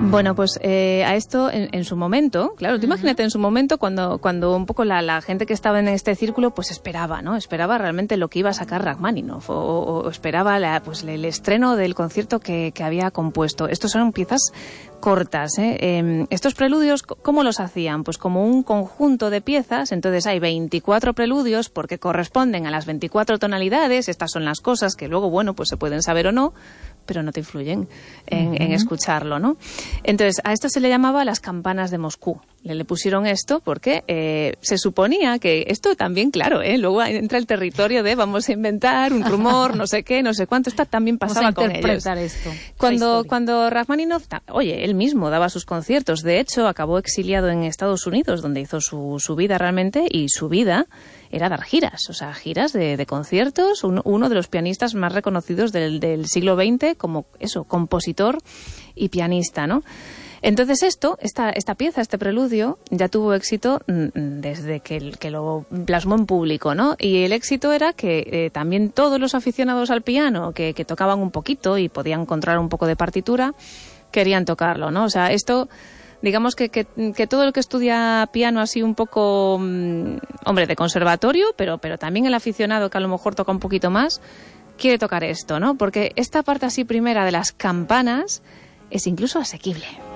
Bueno, pues a esto en su momento, claro, tú imagínate en su momento cuando un poco la gente que estaba en este círculo pues esperaba, ¿no? Esperaba realmente lo que iba a sacar Rajmáninov o esperaba el estreno del concierto que había compuesto. Estos son piezas cortas, ¿eh? Estos preludios, ¿cómo los hacían? Pues como un conjunto de piezas, entonces hay 24 preludios porque corresponden a las 24 tonalidades, estas son las cosas que luego, bueno, pues se pueden saber o no, pero no te influyen en escucharlo, ¿no? Entonces, a esto se le llamaba las campanas de Moscú. Le pusieron esto porque se suponía que esto también, claro, luego entra el territorio de vamos a inventar un rumor, no sé qué, no sé cuánto, esto también pasaba con ellos. Esto, cuando Rajmáninov, él mismo daba sus conciertos, de hecho, acabó exiliado en Estados Unidos, donde hizo su vida realmente, y su vida era dar giras, o sea, giras de conciertos, uno de los pianistas más reconocidos del siglo XX como compositor y pianista, ¿no? Entonces esta pieza, este preludio, ya tuvo éxito desde que lo plasmó en público, ¿no? Y el éxito era que también todos los aficionados al piano que tocaban un poquito y podían controlar un poco de partitura, querían tocarlo, ¿no? O sea, esto, digamos que todo el que estudia piano así un poco, de conservatorio, pero también el aficionado que a lo mejor toca un poquito más, quiere tocar esto, ¿no? Porque esta parte así primera de las campanas es incluso asequible.